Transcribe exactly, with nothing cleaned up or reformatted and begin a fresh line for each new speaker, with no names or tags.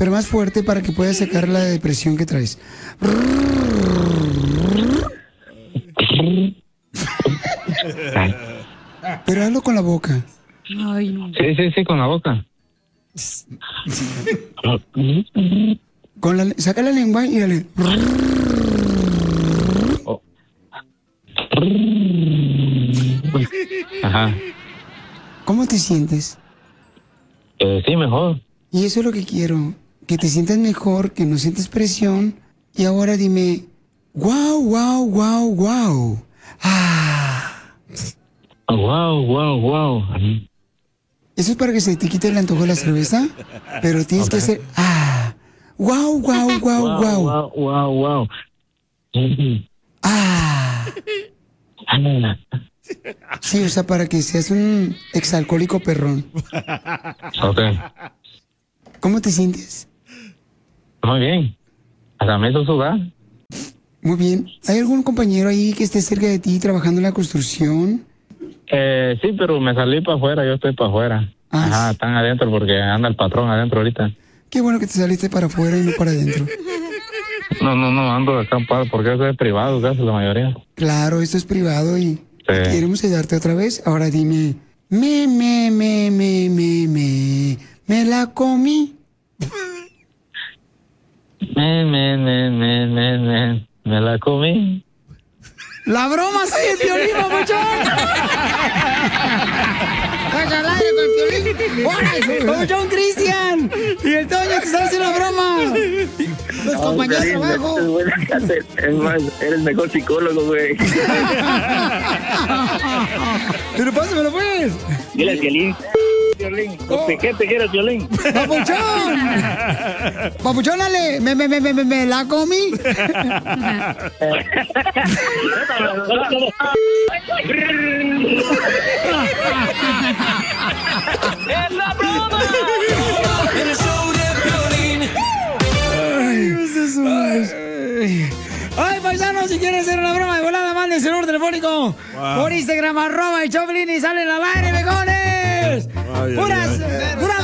pero más fuerte para que puedas sacar la depresión que traes. Pero hazlo con la boca.
Ay, no.
Sí, sí, sí, con la boca.
Con la, saca la lengua y dale.
Oh. Ajá.
¿Cómo te sientes?
Eh, sí, mejor.
Y eso es lo que quiero, que te sientas mejor, que no sientes presión. Y ahora dime, wow, wow, wow, wow. Ah.
Wow, wow, wow.
Eso es para que se te quite el antojo de la cerveza, pero tienes okay. que hacer, ah, wow, wow, wow, wow.
Wow, wow, wow.
Ah. Sí, o sea, para que seas un exalcohólico perrón.
Ok.
¿Cómo te sientes?
Muy bien. Hasta me hizo sudar.
Muy bien. ¿Hay algún compañero ahí que esté cerca de ti trabajando en la construcción?
Eh, sí, pero me salí para afuera, yo estoy para afuera. Ah, Ajá, sí. Están adentro porque anda el patrón adentro ahorita.
Qué bueno que te saliste para afuera y no para adentro.
No, no, no, ando acampado porque eso es privado, casi la mayoría.
Claro, esto es privado y
sí.
Queremos ayudarte otra vez. Ahora dime, me, me, me, me, me, me, me la comí.
Me, me, me, me, me, me, me la comí.
¡La broma soy el Piolín, papuchón! ¡Vas al aire con el Piolín! ¡Hola, papuchón Cristian! Y el Toño te está haciendo la broma. Los no, compañeros de trabajo.
Es más, eres mejor psicólogo, güey.
Pero pásamelo, pues.
Dile al Piolín. Violín. Oh. ¿Qué te quieres, Violín?
¡Papuchón! ¡Papuchón, dale! ¡Me, me, me, me, me la comí!
¡Es la broma! ¡El show de Piolín!
¡Ay, ay, paisanos! Si quieren hacer una broma de volada, manden el celular telefónico wow. por Instagram, arroba el Choplin y salen al aire, vegones. Puras, puras